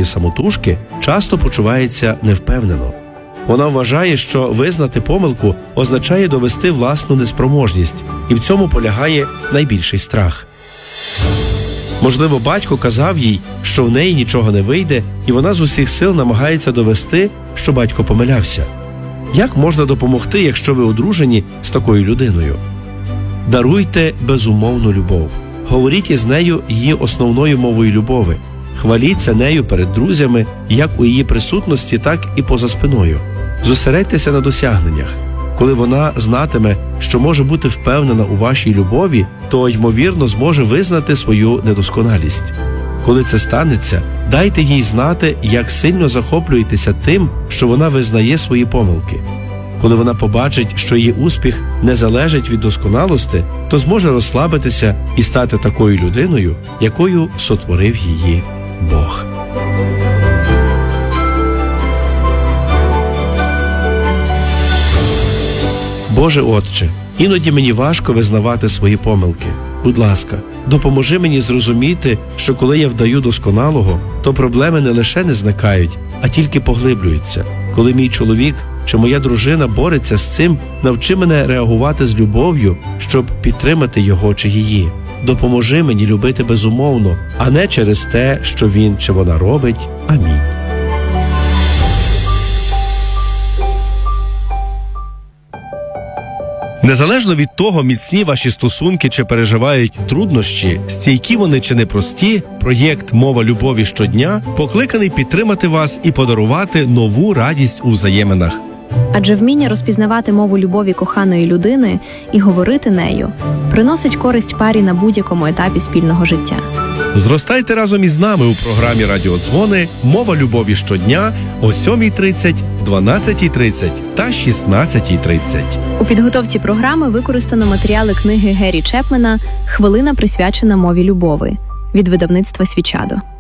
такої самотужки часто почувається невпевнено. Вона вважає, що визнати помилку означає довести власну неспроможність, і в цьому полягає найбільший страх. Можливо, батько казав їй, що в неї нічого не вийде, і вона з усіх сил намагається довести, що батько помилявся. Як можна допомогти, якщо ви одружені з такою людиною? Даруйте безумовну любов. Говоріть із нею її основною мовою любові. Хваліться нею перед друзями, як у її присутності, так і поза спиною. Зосередьтеся на досягненнях. Коли вона знатиме, що може бути впевнена у вашій любові, то, ймовірно, зможе визнати свою недосконалість. Коли це станеться, дайте їй знати, як сильно захоплюєтеся тим, що вона визнає свої помилки. Коли вона побачить, що її успіх не залежить від досконалості, то зможе розслабитися і стати такою людиною, якою сотворив її Бог. Боже Отче, іноді мені важко визнавати свої помилки. Будь ласка, допоможи мені зрозуміти, що коли я вдаю досконалого, то проблеми не лише не зникають, а тільки поглиблюються. Коли мій чоловік чи моя дружина бореться з цим, навчи мене реагувати з любов'ю, щоб підтримати його чи її. Допоможи мені любити безумовно, а не через те, що він чи вона робить. Амінь. Незалежно від того, міцні ваші стосунки чи переживають труднощі, стійкі вони чи непрості, проєкт «Мова любові щодня» покликаний підтримати вас і подарувати нову радість у взаєминах. Адже вміння розпізнавати мову любові коханої людини і говорити нею приносить користь парі на будь-якому етапі спільного життя. Зростайте разом із нами у програмі «Радіодзвони. Мова любові щодня» о 7:30, 12:30 та 16:30. У підготовці програми використано матеріали книги Гері Чепмена «Хвилина, присвячена мові любові» від видавництва «Свічадо».